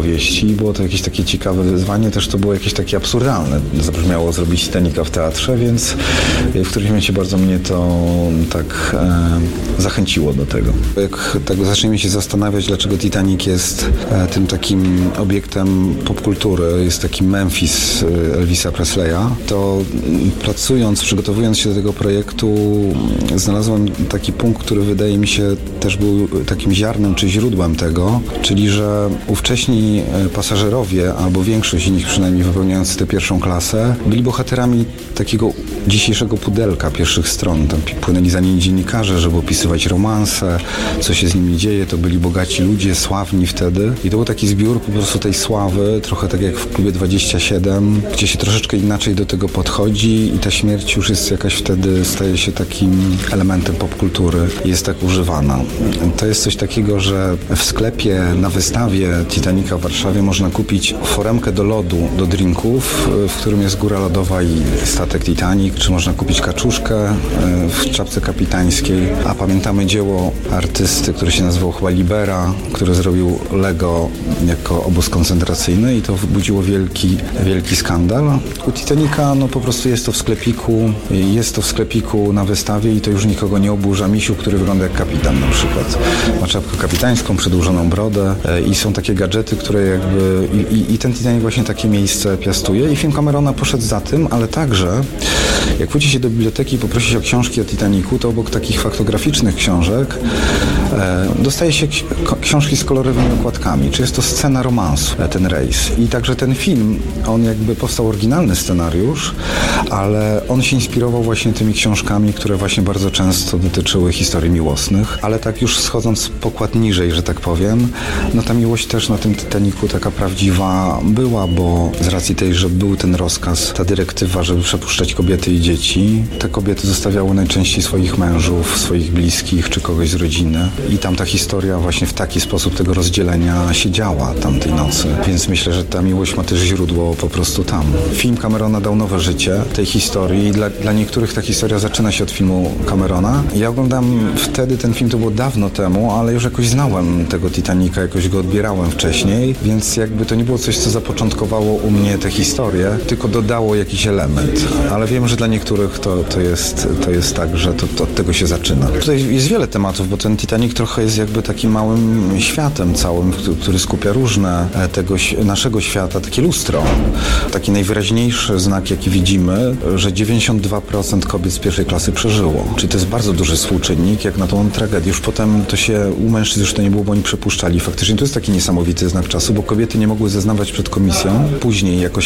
opowieści. Było to jakieś takie ciekawe wyzwanie, też to było jakieś takie absurdalne. Zabrzmiało zrobić Titanica w teatrze, więc w którymś momencie bardzo mnie to tak zachęciło do tego. Jak tak zaczniemy się zastanawiać, dlaczego Titanic jest tym takim obiektem popkultury, jest taki Memphis Elvisa Presleya, to pracując, przygotowując się do tego projektu, znalazłem taki punkt, który wydaje mi się też był takim ziarnem czy źródłem tego, czyli że ówcześni pasażerowie, albo większość z nich przynajmniej wypełniający tę pierwszą klasę, byli bohaterami takiego dzisiejszego pudelka pierwszych stron. Tam płynęli za nimi dziennikarze, żeby opisywać romanse, co się z nimi dzieje. To byli bogaci ludzie, sławni wtedy. I to był taki zbiór po prostu tej sławy, trochę tak jak w Klubie 27, gdzie się troszeczkę inaczej do tego podchodzi i ta śmierć już jest jakaś wtedy, staje się takim elementem popkultury i jest tak używana. To jest coś takiego, że w sklepie na wystawie Titanica w Warszawie można kupić foremkę do lodu, do drinków, w którym jest góra lodowa i statek Titanic, czy można kupić kaczuszkę w czapce kapitańskiej, a pamiętamy dzieło artysty, który się nazywał chyba Libera, który zrobił Lego jako obóz koncentracyjny i to budziło wielki skandal. U Titanica no po prostu jest to w sklepiku na wystawie i to już nikogo nie oburza. Misiu, który wygląda jak kapitan na przykład. Ma czapkę kapitańską, przedłużoną brodę i są takie gadżety, które jakby i ten Titanic właśnie takie miejsce piastuje i film Camerona poszedł za tym, ale także jak pójdzie się do biblioteki i poprosi się o książki o Titanicu, to obok takich faktograficznych książek dostaje się książki z kolorowymi okładkami, czy jest to scena romansu, ten rejs. I także ten film, on jakby powstał oryginalny scenariusz, ale on się inspirował właśnie tymi książkami, które właśnie bardzo często dotyczyły historii miłosnych, ale tak już schodząc pokład niżej, że tak powiem, no ta miłość też na tym Titanicu taka prawdziwa była, bo z racji tej, że był ten rozkaz, ta dyrektywa, żeby przepuszczać kobiety i dzieci, te kobiety zostawiały najczęściej swoich mężów, swoich bliskich, czy kogoś z rodziny i tam ta historia właśnie w taki sposób tego rozdzielenia się działa tamtej nocy, więc myślę, że ta miłość ma też źródło po prostu tam. Film Camerona dał nowe życie tej historii i dla niektórych ta historia zaczyna się od filmu Camerona. Ja oglądam wtedy ten film, to było dawno temu, ale już jakoś znałem tego Titanica, jakoś go odbierałem wcześniej, więc jakby to nie było coś, co zapoczątkowało u mnie tę historię, tylko dodało jakiś element. Ale wiem, że dla niektórych to jest tak, że to od tego się zaczyna. Tutaj jest wiele tematów, bo ten Titanic trochę jest jakby takim małym światem całym, który skupia różne naszego świata, takie lustro. Taki najwyraźniejszy znak, jaki widzimy, że 92% kobiet z pierwszej klasy przeżyło. Czyli to jest bardzo duży współczynnik, jak na tą tragedię. Już potem to się u mężczyzn już to nie było, bo oni przepuszczali. Faktycznie to jest taki niesamowity znak czasu, bo kobiety nie mogły zeznawać przed komisją, później jako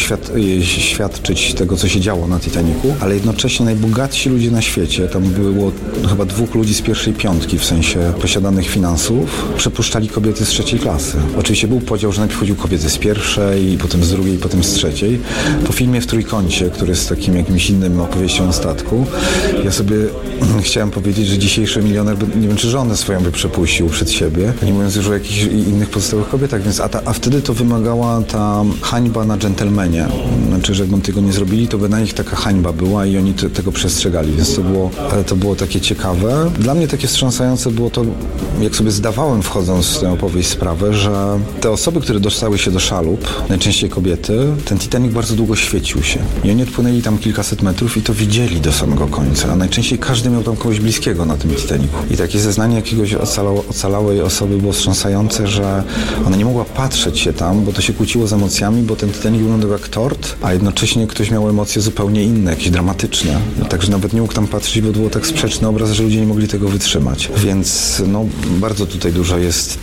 świadczyć tego, co się działo na Titanicu, ale jednocześnie najbogatsi ludzie na świecie, tam było chyba 2 ludzi z pierwszej piątki, w sensie posiadanych finansów, przepuszczali kobiety z trzeciej klasy. Oczywiście był podział, że najpierw chodził kobiety z pierwszej, potem z drugiej, potem z trzeciej. Po filmie W trójkącie, który jest takim jakimś innym opowieścią o statku, ja sobie chciałem powiedzieć, że dzisiejszy milioner, nie wiem, czy żonę swoją by przepuścił przed siebie, nie mówiąc już o jakichś innych pozostałych kobietach, więc a wtedy to wymagała ta hańba na dżentelmenie. Znaczy, że jakby tego nie zrobili, to by na nich taka hańba była i oni tego przestrzegali, więc to było takie ciekawe. Dla mnie takie wstrząsające było to, jak sobie zdawałem, wchodząc w tę opowieść, sprawę, że te osoby, które dostały się do szalup, najczęściej kobiety, ten Titanic bardzo długo świecił się. I oni odpłynęli tam kilkaset metrów i to widzieli do samego końca. A najczęściej każdy miał tam kogoś bliskiego na tym Titanicu. I takie zeznanie jakiegoś ocalałej osoby było wstrząsające, że ona nie mogła patrzeć się tam, bo to się kłóciło z emocjami, bo ten Titanic wyglądał jak tort, a jednocześnie ktoś miał emocje zupełnie inne, jakieś dramatyczne. Także nawet nie mógł tam patrzeć, bo było tak sprzeczny obraz, że ludzie nie mogli tego wytrzymać. Więc no, bardzo tutaj dużo jest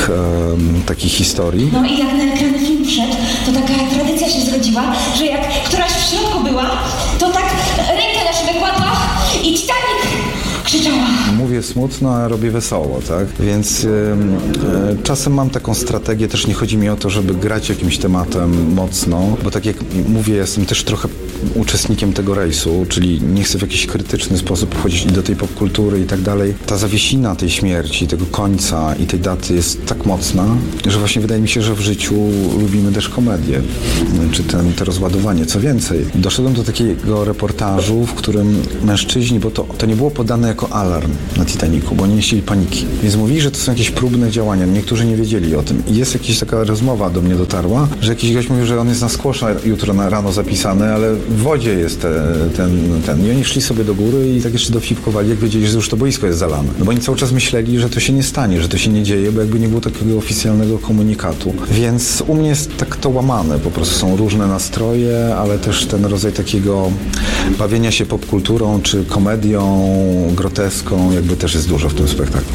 takich historii. No i jak na ekrany film wszedł, to taka tradycja się zrodziła, że jak któraś w środku była, to tak rękę na szybę kładła i Titanic krzyczała. Mówię smutno, a robię wesoło, tak? Więc czasem mam taką strategię, też nie chodzi mi o to, żeby grać jakimś tematem mocno, bo tak jak mówię, jestem też trochę uczestnikiem tego rejsu, czyli nie chcę w jakiś krytyczny sposób wchodzić i do tej popkultury i tak dalej. Ta zawiesina tej śmierci, tego końca i tej daty jest tak mocna, że właśnie wydaje mi się, że w życiu lubimy też komedię, czy to rozładowanie. Co więcej, doszedłem do takiego reportażu, w którym mężczyźni, bo to nie było podane jako alarm, na Titanicu, bo oni nie chcieli paniki. Więc mówili, że to są jakieś próbne działania. Niektórzy nie wiedzieli o tym. I jest jakaś taka rozmowa do mnie dotarła, że jakiś gość mówił, że on jest na squasha jutro rano zapisany, ale w wodzie jest ten. I oni szli sobie do góry i tak jeszcze dowcipkowali, jak wiedzieli, że już to boisko jest zalane. No bo oni cały czas myśleli, że to się nie stanie, że to się nie dzieje, bo jakby nie było takiego oficjalnego komunikatu. Więc u mnie jest tak to łamane. Po prostu są różne nastroje, ale też ten rodzaj takiego bawienia się popkulturą, czy komedią, groteską, jakby też jest dużo w tym spektaklu.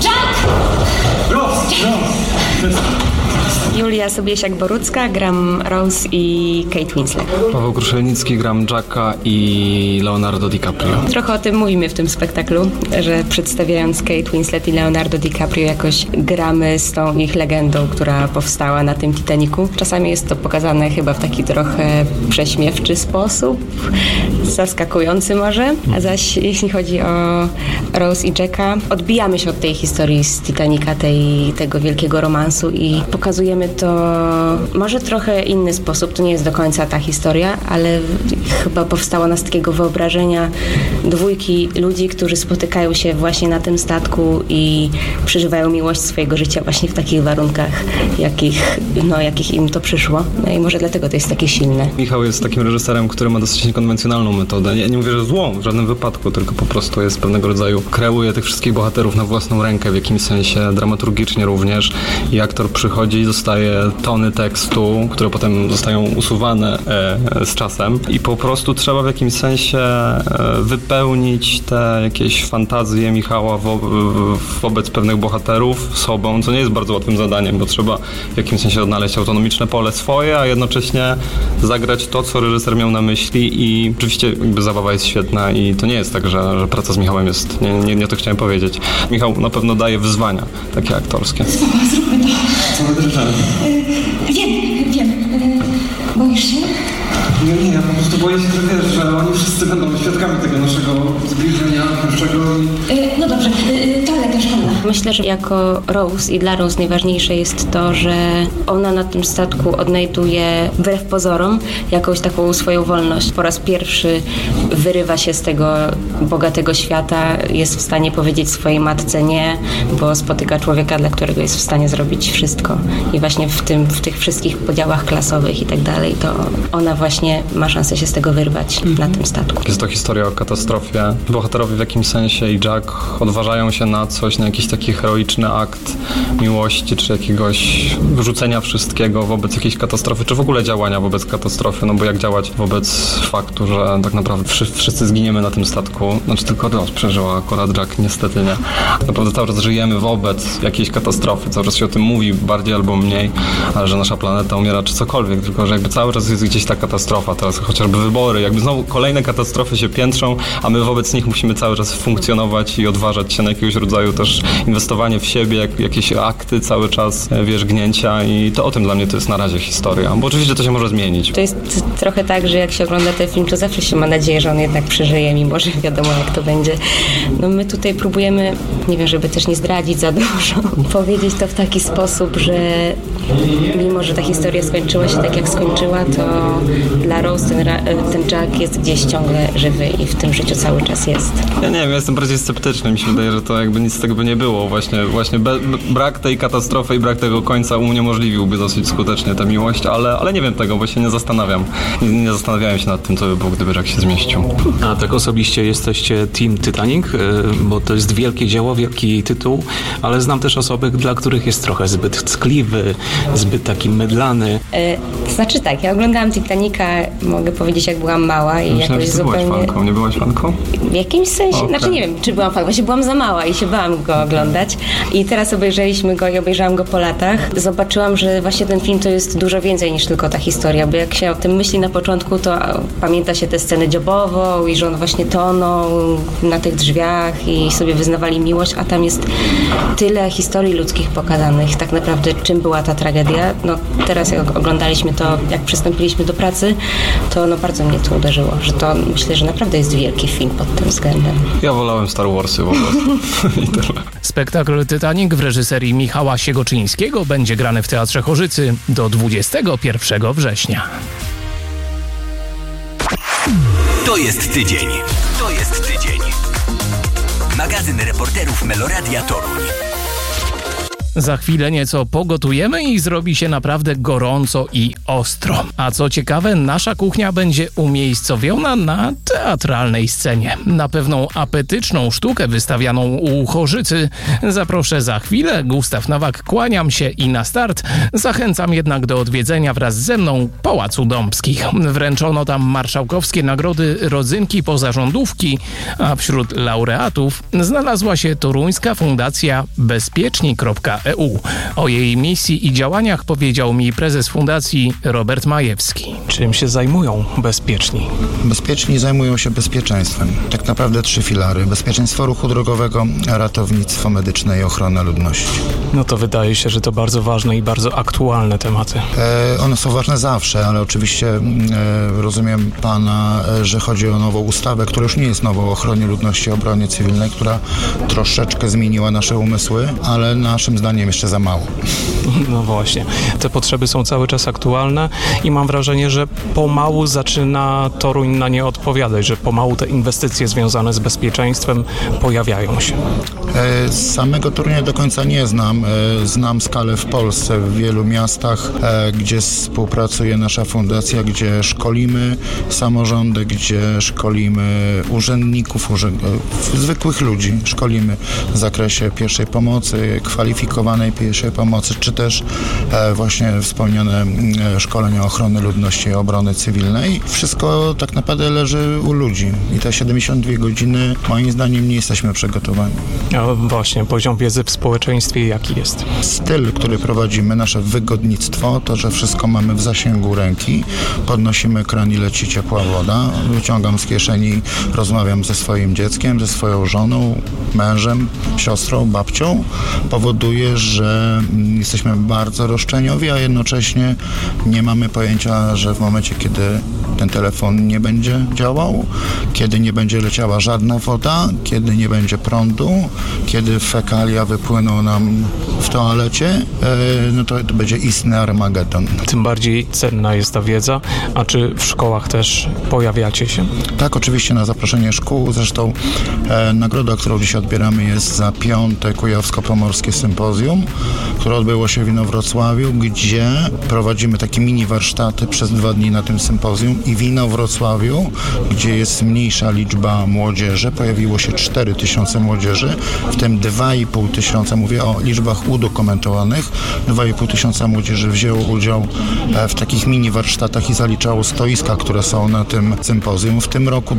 Julia Sobiesiak-Borucka, gram Rose i Kate Winslet. Paweł Kruszelnicki, gram Jacka i Leonardo DiCaprio. Trochę o tym mówimy w tym spektaklu, że przedstawiając Kate Winslet i Leonardo DiCaprio jakoś gramy z tą ich legendą, która powstała na tym Titanicu. Czasami jest to pokazane chyba w taki trochę prześmiewczy sposób, zaskakujący może. A zaś jeśli chodzi o Rose i Jacka, odbijamy się od tej historii z Titanica, tego wielkiego romansu i pokazujemy to może trochę inny sposób. To nie jest do końca ta historia, ale chyba powstało nas takiego wyobrażenia dwójki ludzi, którzy spotykają się właśnie na tym statku i przeżywają miłość swojego życia właśnie w takich warunkach, jakich im to przyszło. No i może dlatego to jest takie silne. Michał jest takim reżyserem, który ma dosyć niekonwencjonalną metodę. Nie mówię, że złą w żadnym wypadku, tylko po prostu jest pewnego rodzaju, kreuje tych wszystkich bohaterów na własną rękę, w jakimś sensie dramaturgicznie również. I aktor przychodzi i dostaje tony tekstu, które potem zostają usuwane z czasem i po prostu trzeba w jakimś sensie wypełnić te jakieś fantazje Michała wobec pewnych bohaterów sobą, co nie jest bardzo łatwym zadaniem, bo trzeba w jakimś sensie odnaleźć autonomiczne pole swoje, a jednocześnie zagrać to, co reżyser miał na myśli i oczywiście jakby zabawa jest świetna i to nie jest tak, że praca z Michałem jest, nie to chciałem powiedzieć. Michał na pewno daje wyzwania takie aktorskie. Spoko, zróbmy to. Co my drżemy? Wiem. Boisz się? Nie, ja po prostu boję się, że wiesz, że oni wszyscy będą świadkami tego naszego zbliżenia pierwszego. No dobrze, to lekarz szkolna. Myślę, że jako Rose i dla Rose najważniejsze jest to, że ona na tym statku odnajduje wbrew pozorom jakąś taką swoją wolność. Po raz pierwszy wyrywa się z tego bogatego świata, jest w stanie powiedzieć swojej matce nie, bo spotyka człowieka, dla którego jest w stanie zrobić wszystko. I właśnie w tych wszystkich podziałach klasowych i tak dalej, to ona właśnie ma szansę się z tego wyrwać na tym statku. Jest to historia o katastrofie. Bohaterowie w jakimś sensie i Jack odważają się na coś, na jakiś taki heroiczny akt miłości, czy jakiegoś wyrzucenia wszystkiego wobec jakiejś katastrofy, czy w ogóle działania wobec katastrofy, no bo jak działać wobec faktu, że tak naprawdę wszyscy zginiemy na tym statku, znaczy tylko Rose przeżyła, akurat Jack niestety nie. Tak naprawdę cały czas żyjemy wobec jakiejś katastrofy, cały czas się o tym mówi bardziej albo mniej, ale że nasza planeta umiera czy cokolwiek, tylko że jakby cały czas jest gdzieś ta katastrofa, teraz chociażby wybory, jakby znowu kolejne katastrofy się piętrzą, a my wobec nich musimy cały czas funkcjonować i odważać się na jakiegoś rodzaju też inwestowanie w siebie, jakieś akty cały czas, gnięcia i to o tym dla mnie to jest na razie historia, bo oczywiście to się może zmienić. To jest trochę tak, że jak się ogląda ten film, to zawsze się ma nadzieję, że on jednak przeżyje, mimo że wiadomo jak to będzie. No my tutaj próbujemy, nie wiem, żeby też nie zdradzić za dużo, powiedzieć to w taki sposób, że mimo, że ta historia skończyła się tak jak skończyła, to dla Rose ten Jack jest gdzieś ciągle żywy i w tym życiu cały czas jest. Ja nie wiem, ja jestem bardziej sceptyczny, mi się wydaje, że to jakby nic z tego by nie było. Właśnie brak tej katastrofy i brak tego końca uniemożliwiłby dosyć skutecznie tę miłość, ale nie wiem tego, bo się nie zastanawiam. Nie zastanawiałem się nad tym, co by było, gdyby Jack się zmieścił. A tak osobiście jesteście Team Titanic, bo to jest wielkie dzieło, wielki tytuł, ale znam też osoby, dla których jest trochę zbyt ckliwy, zbyt taki mydlany. To znaczy tak, ja oglądałam Titanica, mogę powiedzieć, jak byłam mała i Myślałem, jakoś że ty zupełnie... byłaś fanką, nie byłaś fanką? W jakimś sensie, Okay. Znaczy nie wiem, czy byłam fanką, właśnie byłam za mała i się bałam go oglądać. I teraz obejrzeliśmy go i obejrzałam go po latach. Zobaczyłam, że właśnie ten film to jest dużo więcej niż tylko ta historia, bo jak się o tym myśli na początku, to pamięta się tę scenę dziobową i że on właśnie tonął na tych drzwiach i sobie wyznawali miłość, a tam jest tyle historii ludzkich pokazanych. Tak naprawdę czym była ta tragedia. No teraz jak oglądaliśmy to, jak przystąpiliśmy do pracy, to no bardzo mnie to uderzyło, że to myślę, że naprawdę jest wielki film pod tym względem. Ja wolałem Star Warsy po prostu. I tyle. Spektakl Titanic w reżyserii Michała Siegoczyńskiego będzie grany w Teatrze Chorzycy do 21 września. To jest tydzień. Magazyn reporterów Meloradia Toruń. Za chwilę nieco pogotujemy i zrobi się naprawdę gorąco i ostro. A co ciekawe, nasza kuchnia będzie umiejscowiona na teatralnej scenie. Na pewną apetyczną sztukę wystawianą u Chorzycy zaproszę za chwilę. Gustaw Nowak, kłaniam się i na start. Zachęcam jednak do odwiedzenia wraz ze mną Pałacu Dąbskich. Wręczono tam marszałkowskie nagrody Rodzynki Pozarządówki, a wśród laureatów znalazła się toruńska fundacja Bezpieczni.eu. O jej misji i działaniach powiedział mi prezes fundacji Robert Majewski. Czym się zajmują bezpieczni? Bezpieczni zajmują się bezpieczeństwem. Tak naprawdę 3 filary. Bezpieczeństwo ruchu drogowego, ratownictwo medyczne i ochrona ludności. No to wydaje się, że to bardzo ważne i bardzo aktualne tematy. One są ważne zawsze, ale oczywiście rozumiem pana, że chodzi o nową ustawę, która już nie jest nową o ochronie ludności i obronie cywilnej, która troszeczkę zmieniła nasze umysły, ale naszym zdaniem jeszcze za mało. No właśnie. Te potrzeby są cały czas aktualne i mam wrażenie, że pomału zaczyna Toruń na nie odpowiadać, że pomału te inwestycje związane z bezpieczeństwem pojawiają się. Samego Torunia do końca nie znam. Znam skalę w Polsce, w wielu miastach, gdzie współpracuje nasza fundacja, gdzie szkolimy samorządy, gdzie szkolimy urzędników, zwykłych ludzi. Szkolimy w zakresie pierwszej pomocy, kwalifikowanej pierwszej pomocy, czy też właśnie wspomniane szkolenia ochrony ludności i obrony cywilnej. Wszystko tak naprawdę leży u ludzi i te 72 godziny moim zdaniem nie jesteśmy przygotowani. A właśnie, poziom wiedzy w społeczeństwie jaki jest? Styl, który prowadzimy, nasze wygodnictwo, to, że wszystko mamy w zasięgu ręki, podnosimy kran i leci ciepła woda, wyciągam z kieszeni, rozmawiam ze swoim dzieckiem, ze swoją żoną, mężem, siostrą, babcią, powoduje, że jesteśmy bardzo roszczeniowi, a jednocześnie nie mamy pojęcia, że w momencie, kiedy ten telefon nie będzie działał, kiedy nie będzie leciała żadna woda, kiedy nie będzie prądu, kiedy fekalia wypłyną nam w toalecie, no to będzie istny Armagedon. Tym bardziej cenna jest ta wiedza, a czy w szkołach też pojawiacie się? Tak, oczywiście na zaproszenie szkół. Zresztą nagroda, którą dziś odbieramy, jest za 5. Kujawsko-Pomorskie Sympozjum, które odbyło się w Inowrocławiu, gdzie prowadzimy takie mini warsztaty przez 2 dni na tym sympozjum i w Inowrocławiu, gdzie jest mniejsza liczba młodzieży, pojawiło się 4000 młodzieży, w tym 2500, mówię o liczbach udokumentowanych, 2500 młodzieży wzięło udział w takich mini warsztatach i zaliczało stoiska, które są na tym sympozjum. W tym roku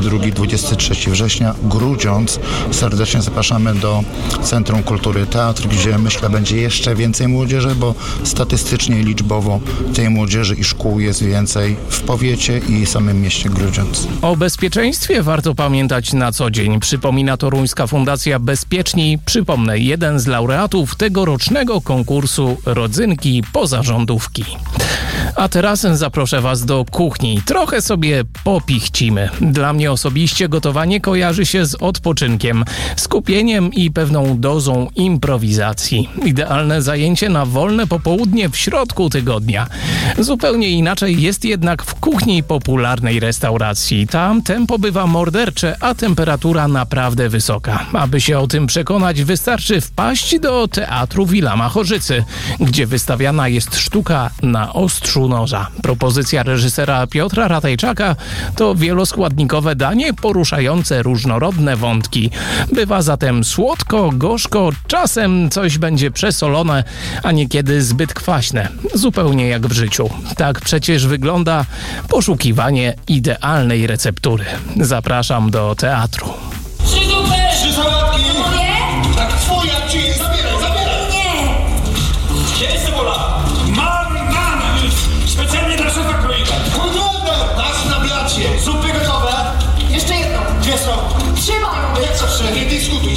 22-23 września, Grudziądz, serdecznie zapraszamy do Centrum Kultury Teatr, gdzie myślę będzie jeszcze więcej młodzieży, bo statystycznie i liczbowo tej młodzieży i szkół jest więcej w powiecie i samym mieście Grudziądz. O bezpieczeństwie warto pamiętać na co dzień. Przypomina Toruńska Fundacja Bezpieczni. Przypomnę, jeden z laureatów tegorocznego konkursu Rodzynki Pozarządówki. A teraz zaproszę Was do kuchni. Trochę sobie popichcimy. Dla mnie osobiście gotowanie kojarzy się z odpoczynkiem, skupieniem i pewną dozą improwizacji. Idealne zajęcie na wolne popołudnie w środku tygodnia. Zupełnie inaczej jest jednak w kuchni popularnej restauracji. Tam tempo bywa mordercze, a temperatura naprawdę wysoka. Aby się o tym przekonać, wystarczy wpaść do Teatru Wilama Chorzycy, gdzie wystawiana jest sztuka Na ostrzu noża. Propozycja reżysera Piotra Ratajczaka to wieloskładnikowe danie poruszające różnorodne wątki. Bywa zatem słodko, gorzko, czasem coś będzie przesolone, a niekiedy zbyt kwaśne. Zupełnie jak w życiu. Tak przecież wygląda poszukiwanie idealnej receptury. Zapraszam do teatru. 3 zupy! 3 sałatki! Moje? Tak, twoja, ci! Zabieraj! Nie! Gdzie jest cebula? Mam! Specjalnie dla szefa królika. Kulturne! Masz na blacie. Zupy gotowe? Jeszcze jedno. Gdzie są? Trzymaj! Jak co 3? Nie dyskutuj, zalewaj.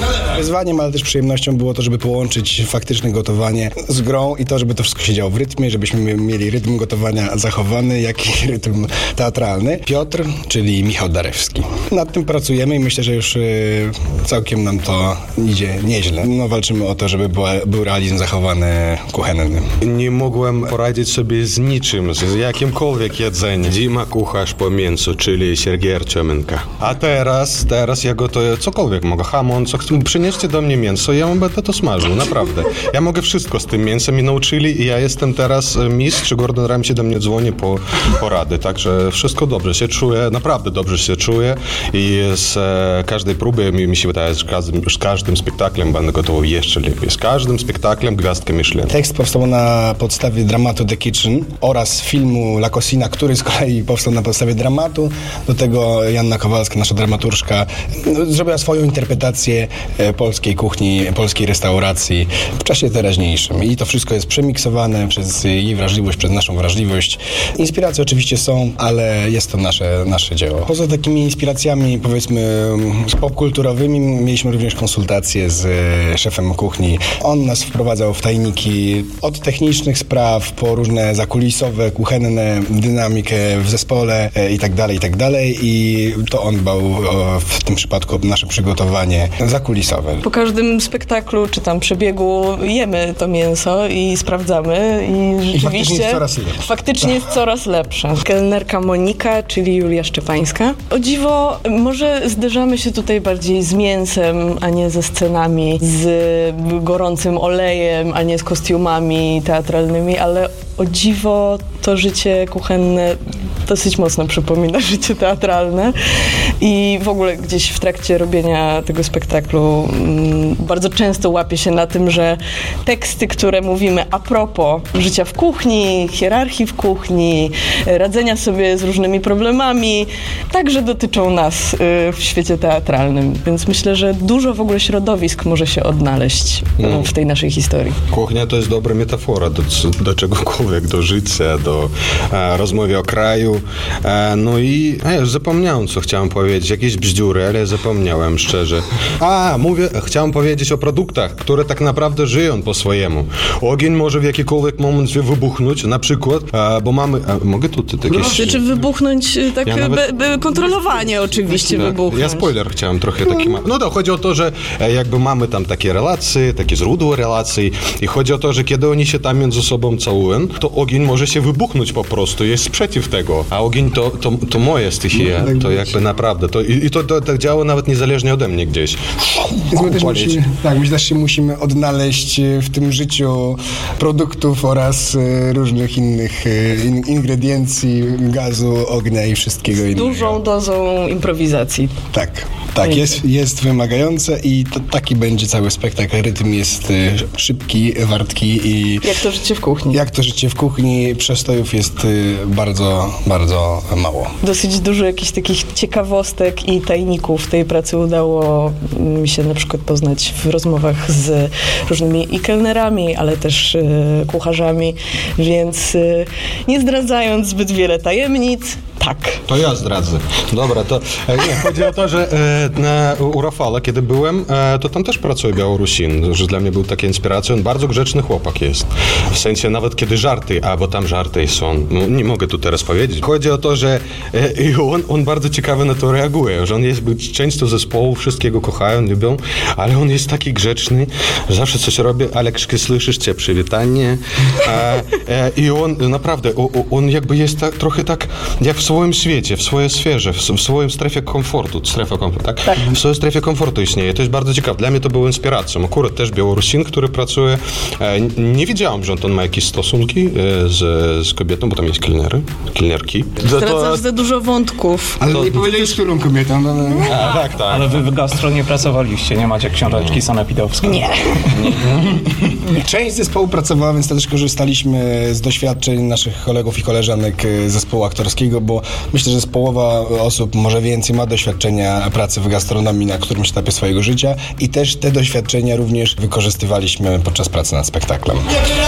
wyzwaniem, ale też przyjemnością było to, żeby połączyć faktyczne gotowanie z grą i to, żeby to wszystko się działo w rytmie, żebyśmy mieli rytm gotowania zachowany, jak i rytm teatralny. Piotr, czyli Michał Darewski. Nad tym pracujemy i myślę, że już całkiem nam to idzie nieźle. No, walczymy o to, żeby był realizm zachowany kuchenny. Nie mogłem poradzić sobie z niczym, z jakimkolwiek jedzeniem. Dima kucharz po mięsu, czyli Sergiej Arciomenko. A teraz ja gotuję cokolwiek mogę. Hamon, przynieście do mnie mięso, ja będę to smażył, naprawdę. Ja mogę wszystko z tym mięsem, mi nauczyli i ja jestem teraz mistrz. Gordon Ramsay do mnie dzwoni po rady, także wszystko dobrze się czuję, naprawdę dobrze się czuję i z każdej próby mi się wydaje, że z każdym spektaklem będę gotował jeszcze lepiej. Z każdym spektaklem gwiazdkę Michelin. Tekst powstał na podstawie dramatu The Kitchen oraz filmu La Cocina, który z kolei powstał na podstawie dramatu. Do tego Joanna Kowalska, nasza dramaturżka, zrobiła swoją interpretację polskiej kuchni, polskiej restauracji w czasie teraźniejszym. I to wszystko jest przemiksowane przez jej wrażliwość, przez naszą wrażliwość. Inspiracje oczywiście są, ale jest to nasze dzieło. Poza takimi inspiracjami, powiedzmy, popkulturowymi, mieliśmy również konsultacje z szefem kuchni. On nas wprowadzał w tajniki od technicznych spraw po różne zakulisowe, kuchenne, dynamikę w zespole i tak dalej. I to on dbał w tym przypadku o nasze przygotowanie zakulisowe. Po każdym spektaklu czy tam przebiegu jemy to mięso i sprawdzamy i rzeczywiście faktycznie jest coraz lepsze. Kelnerka Monika, czyli Julia Szczepańska. O dziwo, może zderzamy się tutaj bardziej z mięsem, a nie ze scenami, z gorącym olejem, a nie z kostiumami teatralnymi, ale o dziwo to życie kuchenne dosyć mocno przypomina życie teatralne i w ogóle gdzieś w trakcie robienia tego spektaklu bardzo często łapię się na tym, że teksty, które mówimy a propos życia w kuchni, hierarchii w kuchni, radzenia sobie z różnymi problemami, także dotyczą nas w świecie teatralnym. Więc myślę, że dużo w ogóle środowisk może się odnaleźć w tej naszej historii. Kuchnia to jest dobra metafora do czegokolwiek, do życia, do rozmowy o kraju. No i ja już zapomniałem, co chciałem powiedzieć. Jakieś bzdury, ale zapomniałem szczerze. Chciałem powiedzieć o produktach, które tak naprawdę żyją po swojemu. Ogień może w jakikolwiek moment wybuchnąć, na przykład, bo mamy... mogę tu jakieś... Czy wybuchnąć tak kontrolowanie oczywiście wybuchnąć. Ja spoiler chciałem trochę taki... No to chodzi o to, że jakby mamy tam takie relacje, takie źródło relacji i chodzi o to, że kiedy oni się tam między sobą całują, to ogień może się wybuchnąć po prostu, jest sprzeciw tego, a ogień to moja stихия, to jakby naprawdę, to tak działa nawet niezależnie ode mnie gdzieś. My też się musimy odnaleźć w tym życiu produktów oraz różnych innych ingrediencji, gazu, ognia i wszystkiego innego. Dużą dozą improwizacji. Tak, jest wymagające i taki będzie cały spektakl. Rytm jest szybki, wartki i... Jak to życie w kuchni. Jak to życie w kuchni, przestojów jest bardzo, bardzo mało. Dosyć dużo jakichś takich ciekawostek i tajników tej pracy udało mi się na przykład poznać w rozmowach z różnymi i kelnerami, ale też kucharzami, więc nie zdradzając zbyt wiele tajemnic, tak. To ja zdradzę. Dobra, to chodzi o to, że u Rafała, kiedy byłem, to tam też pracuje Białorusin, że dla mnie był taka inspiracja. On bardzo grzeczny chłopak jest. W sensie nawet kiedy żarty, bo tam żarty są. No, nie mogę tu teraz powiedzieć. Chodzi o to, że on bardzo ciekawie na to reaguje, że on jest częścią zespołu, wszystkiego kochają, lubią, ale on jest taki grzeczny, że zawsze coś robi. Alekszki, słyszysz cię, przywitanie. I on naprawdę, on jakby jest trochę tak jak w swoim świecie, w swojej sferze, w swoim strefie komfortu, tak? W swojej strefie komfortu istnieje. To jest bardzo ciekawe. Dla mnie to było inspiracją. Akurat też Białorusin, który pracuje. Nie wiedziałem, że on ma jakieś stosunki z kobietą, bo tam jest kelnerki. Zdradzasz za dużo wątków. Ale nie powiedzieli, z którą kobietą. Tak. Ale wy w gastro nie pracowaliście, nie macie książeczki sanepidowskiej. Nie. Część zespołu pracowała, więc też korzystaliśmy z doświadczeń naszych kolegów i koleżanek zespołu aktorskiego, bo myślę, że z połowa osób, może więcej, ma doświadczenia pracy w gastronomii na którymś etapie swojego życia i też te doświadczenia również wykorzystywaliśmy podczas pracy nad spektaklem.